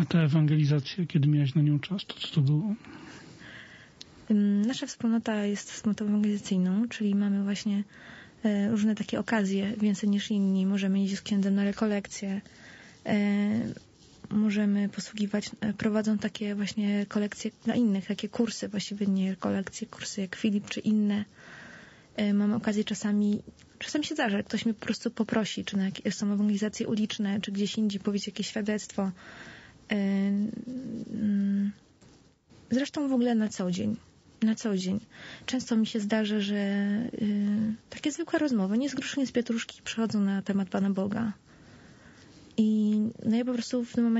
A ta ewangelizacja, kiedy miałaś na nią czas, to co to było? Nasza wspólnota jest wspólnotą ewangelizacyjną, czyli mamy właśnie różne takie okazje, więcej niż inni. Możemy iść z księdzem na rekolekcje, możemy posługiwać, prowadzą takie właśnie kolekcje dla innych, takie kursy, właściwie nie rekolekcje, kursy jak Filip czy inne. Mamy okazję czasami się zdarza, że ktoś mnie po prostu poprosi, czy na jakieś są ewangelizacje uliczne, czy gdzieś indziej powiedzieć jakieś świadectwo. Zresztą w ogóle na co dzień. Na co dzień. Często mi się zdarza, że takie zwykłe rozmowy, nie z gruszy, nie z pietruszki, przychodzą na temat Pana Boga. I ja po prostu w tym momencie